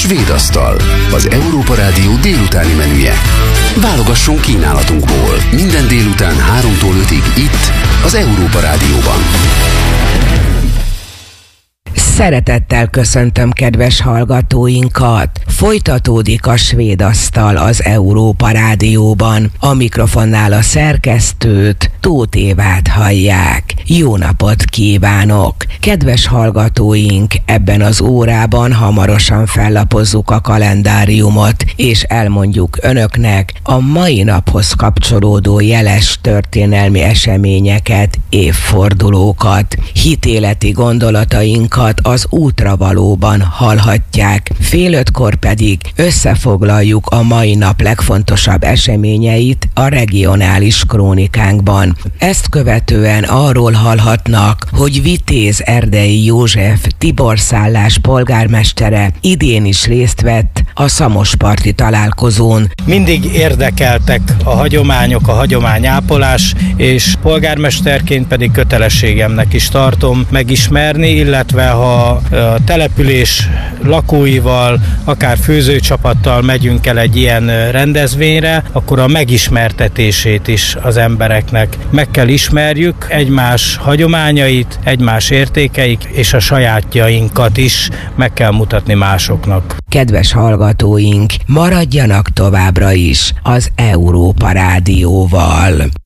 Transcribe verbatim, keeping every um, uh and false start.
Svéd asztal, az Európa Rádió délutáni menüje. Válogasson kínálatunkból minden délután háromtól ötig itt, az Európa Rádióban. Szeretettel köszöntöm kedves hallgatóinkat! Folytatódik a Svéd asztal az Európa Rádióban. A mikrofonnál a szerkesztőt, Tóth Évát hallják. Jó napot kívánok! Kedves hallgatóink, ebben az órában hamarosan fellapozzuk a kalendáriumot, és elmondjuk önöknek a mai naphoz kapcsolódó jeles történelmi eseményeket, évfordulókat, hitéleti gondolatainkat az útravalóban hallhatják. Fél ötkor pedig összefoglaljuk a mai nap legfontosabb eseményeit a regionális krónikánkban. Ezt követően arról hallhatnak, hogy Vitéz Erdei József Tiborszállás polgármestere idén is részt vett a szamosparti találkozón. Mindig érdekeltek a hagyományok, a hagyományápolás, és polgármesterként pedig kötelességemnek is tartom megismerni, illetve ha a település lakóival, akár főzőcsapattal megyünk el egy ilyen rendezvényre, akkor a megismertetését is az embereknek meg kell ismerjük, egymás hagyományait, egymás értékeik és a sajátjainkat is meg kell mutatni másoknak. Kedves hallgatóink, maradjanak továbbra is az Európa Rádióval.